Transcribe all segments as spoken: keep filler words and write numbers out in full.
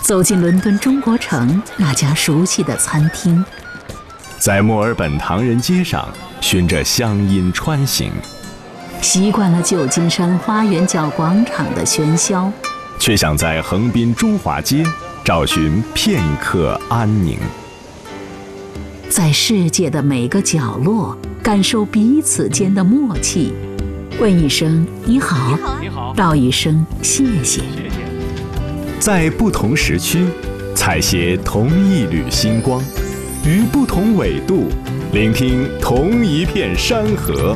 走进伦敦中国城那家熟悉的餐厅， 在墨尔本唐人街上循着乡音穿行， 习惯了旧金山花园角广场的喧嚣， 却想在横滨中华街找寻片刻安宁。 在世界的每个角落感受彼此间的默契，问一声你好， 你好， 道一声谢谢。 谢谢。 在不同时区采撷同一缕星光，于不同纬度聆听同一片山河。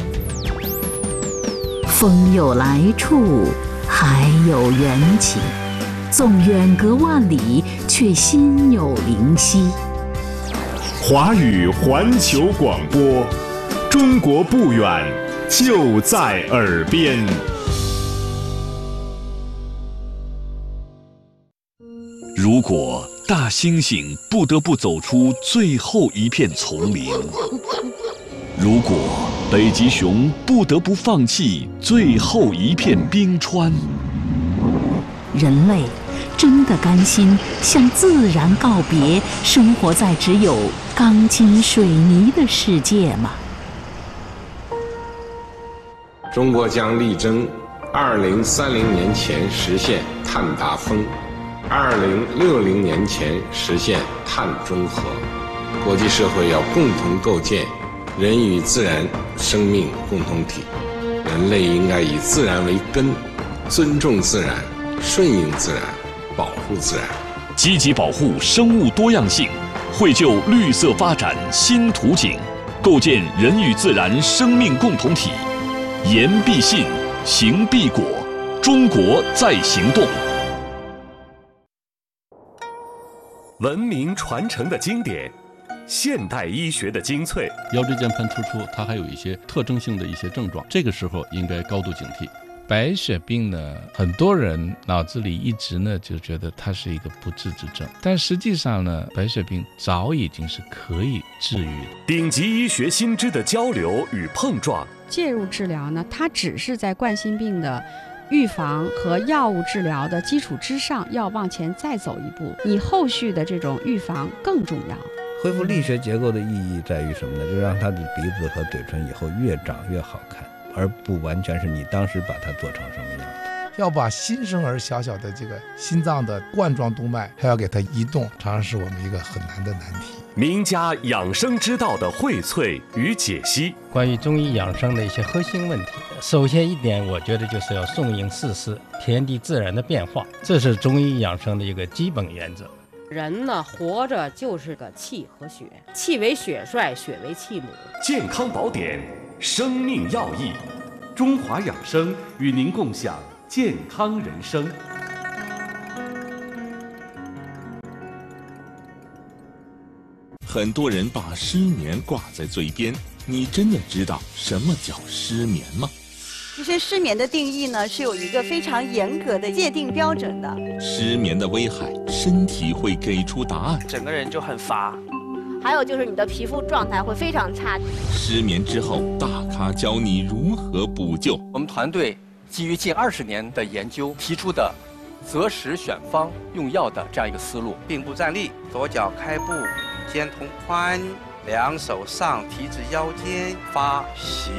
风有来处，海有缘起，纵远隔万里，却心有灵犀。 华语环球广播，中国不远，就在耳边。 如果大猩猩不得不走出最后一片丛林，如果北极熊不得不放弃最后一片冰川， 人类真的甘心向自然告别，生活在只有钢筋水泥的世界吗？ 中国将力争二零三零年前实现碳达峰，二零六零年前实现碳中和。国际社会要共同构建人与自然生命共同体，人类应该以自然为根，尊重自然，顺应自然，保护自然， 积极保护生物多样性，绘就绿色发展新图景，构建人与自然生命共同体。言必信，行必果，中国在行动。 文明传承的经典，现代医学的精粹。 腰椎间盘突出，它还有一些特征性的一些症状，这个时候应该高度警惕。白血病呢，很多人脑子里一直呢就觉得它是一个不治之症，但实际上呢，白血病早已经是可以治愈的。 顶级医学新知的交流与碰撞， 介入治疗呢，它只是在冠心病的预防和药物治疗的基础之上，要往前再走一步，你后续的这种预防更重要。 恢复力学结构的意义在于什么呢？就是让他的鼻子和嘴唇以后越长越好看，而不完全是你当时把它做成什么样的。 要把新生儿小小的这个心脏的冠状动脉还要给它移动，常常是我们一个很难的难题。 名家养生之道的荟萃与解析， 关于中医养生的一些核心问题，首先一点，我觉得就是要顺应四时，天地自然的变化，这是中医养生的一个基本原则。 人呢，活着就是个气和血，气为血帅，血为气母。 健康宝典，生命要义，中华养生与您共享健康人生。 很多人把失眠挂在嘴边，你真的知道什么叫失眠吗？ 其实失眠的定义呢，是有一个非常严格的界定标准的。 失眠的危害，身体会给出答案， 整个人就很乏。 还有就是你的皮肤状态会非常差。 失眠之后，大咖教你如何补救。 我们团队基于近二十年的研究提出的择时选方用药的这样一个思路。 并步站立，左脚开步，与肩同宽，两手上提至腰间，发吸。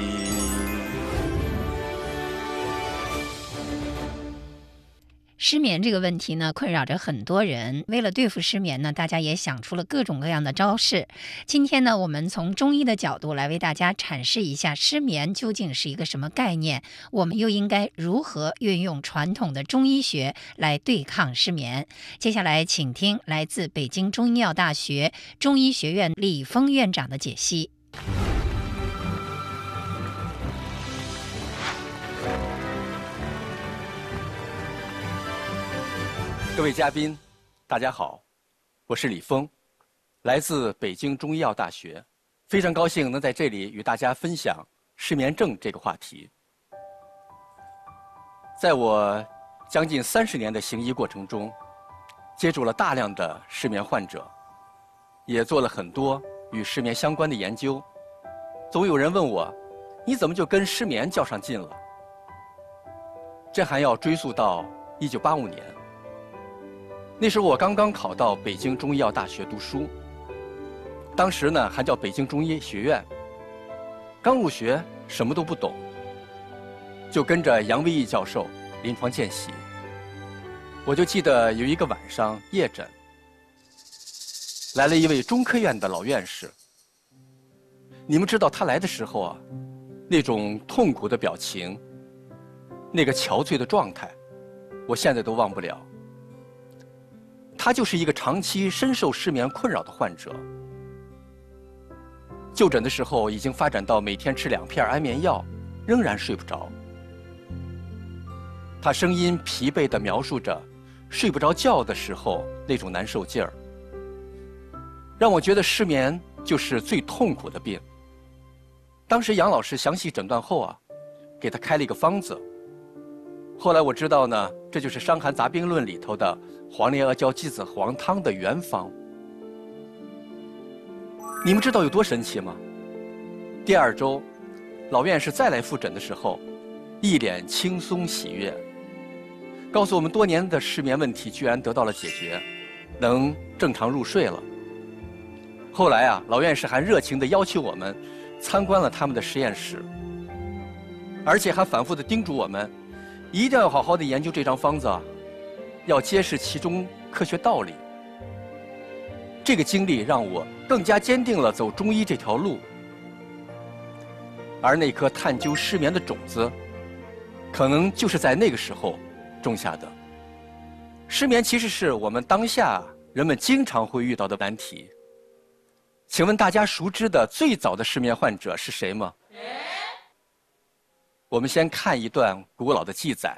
失眠这个问题呢，困扰着很多人。为了对付失眠呢，大家也想出了各种各样的招式。今天呢，我们从中医的角度来为大家阐释一下失眠究竟是一个什么概念，我们又应该如何运用传统的中医学来对抗失眠。接下来请听来自北京中医药大学中医学院李峰院长的解析。 各位嘉宾，大家好，我是李峰，来自北京中医药大学，非常高兴能在这里与大家分享失眠症这个话题。在我将近三十年的行医过程中，接触了大量的失眠患者，也做了很多与失眠相关的研究。总有人问我，你怎么就跟失眠较上劲了？这还要追溯到一九八五年。 那时候我刚刚考到北京中医药大学读书，当时呢还叫北京中医学院。刚入学，什么都不懂，就跟着杨维义教授临床见习。我就记得有一个晚上夜诊，来了一位中科院的老院士。你们知道他来的时候啊，那种痛苦的表情，那个憔悴的状态，我现在都忘不了。他就是一个长期深受失眠困扰的患者，就诊的时候已经发展到每天吃两片安眠药，仍然睡不着。他声音疲惫地描述着睡不着觉的时候那种难受劲儿，让我觉得失眠就是最痛苦的病。当时杨老师详细诊断后啊，给他开了一个方子。后来我知道呢，这就是《伤寒杂病论》里头的黄连阿胶鸡子黄汤的原方。你们知道有多神奇吗？第二周，老院士再来复诊的时候，一脸轻松喜悦，告诉我们多年的失眠问题居然得到了解决，能正常入睡了。后来啊，老院士还热情地要求我们参观了他们的实验室，而且还反复地叮嘱我们，一定要好好的研究这张方子啊，要揭示其中科学道理。这个经历让我更加坚定了走中医这条路，而那颗探究失眠的种子，可能就是在那个时候种下的。失眠其实是我们当下人们经常会遇到的难题。请问大家熟知的最早的失眠患者是谁吗？我们先看一段古老的记载：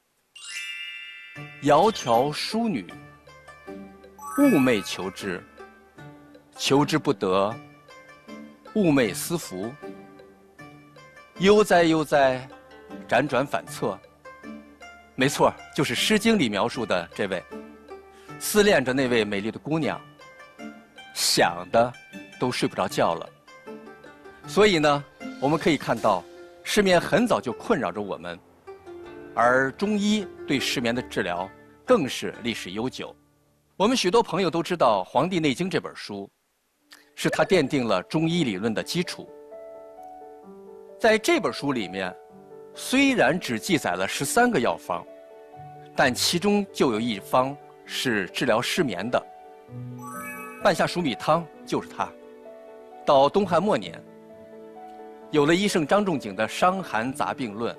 窈窕淑女，寤寐求之，求之不得，寤寐思服。悠哉悠哉，辗转反侧。没错，就是《诗经》里描述的这位，思恋着那位美丽的姑娘，想的都睡不着觉了。所以呢，我们可以看到，失眠很早就困扰着我们，而中医对失眠的治疗更是历史悠久。我们许多朋友都知道《黄帝内经》这本书，是它奠定了中医理论的基础。在这本书里面，虽然只记载了十三个药方，但其中就有一方是治疗失眠的。半夏熟米汤就是它。到东汉末年，有了医圣张仲景的《伤寒杂病论》，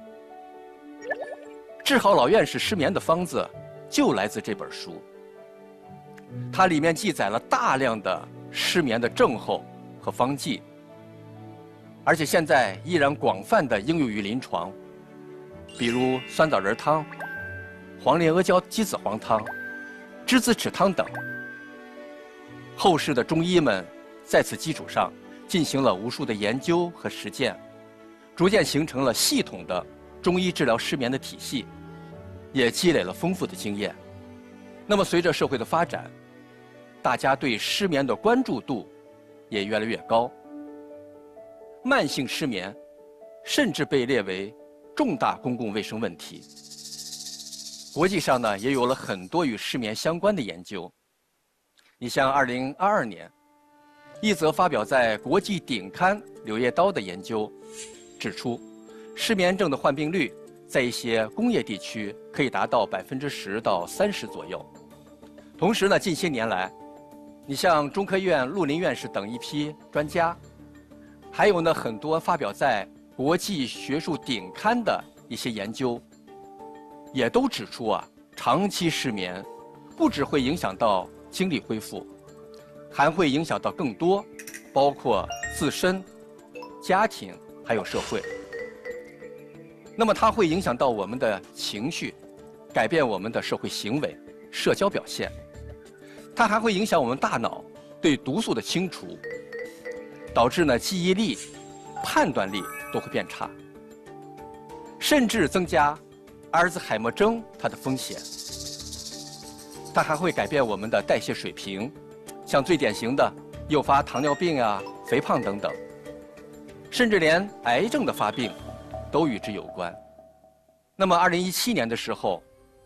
治好老院士失眠的方子就来自这本书。它里面记载了大量的失眠的症候和方剂，而且现在依然广泛的应用于临床，比如酸枣仁汤、黄连阿胶鸡子黄汤、栀子豉汤等。后世的中医们在此基础上进行了无数的研究和实践，逐渐形成了系统的中医治疗失眠的体系，也积累了丰富的经验。那么随着社会的发展，大家对失眠的关注度也越来越高。慢性失眠甚至被列为重大公共卫生问题。国际上呢，也有了很多与失眠相关的研究。你像二零二二年，一则发表在国际顶刊《柳叶刀》的研究指出，失眠症的患病率在一些工业地区可以达到百分之十到三十左右。同时呢，近些年来，你像中科院陆林院士等一批专家，还有呢很多发表在国际学术顶刊的一些研究，也都指出啊，长期失眠不只会影响到精力恢复，还会影响到更多，包括自身、家庭还有社会。那么它会影响到我们的情绪，改变我们的社会行为、社交表现。它还会影响我们大脑对毒素的清除，导致呢记忆力、判断力都会变差，甚至增加阿尔兹海默症它的风险。它还会改变我们的代谢水平，像最典型的诱发糖尿病啊、肥胖等等，甚至连癌症的发病都与之有关。那么二零一七年的时候，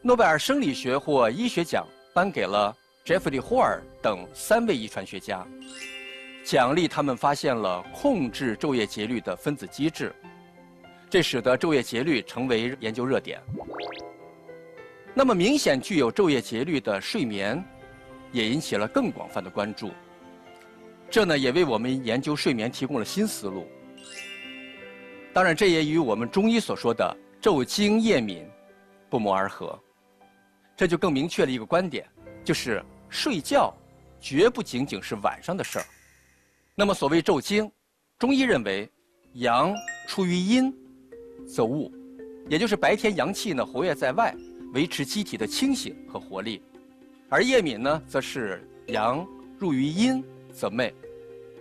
诺贝尔生理学或医学奖颁给了杰弗里·霍尔等三位遗传学家，奖励他们发现了控制昼夜节律的分子机制，这使得昼夜节律成为研究热点。那么明显具有昼夜节律的睡眠，也引起了更广泛的关注。这呢，也为我们研究睡眠提供了新思路。当然，这也与我们中医所说的昼惊夜敏不谋而合。这就更明确了一个观点，就是睡觉绝不仅仅是晚上的事儿。那么所谓昼惊，中医认为阳出于阴则物，也就是白天阳气呢活跃在外，维持机体的清醒和活力；而夜敏呢，则是阳入于阴则寐。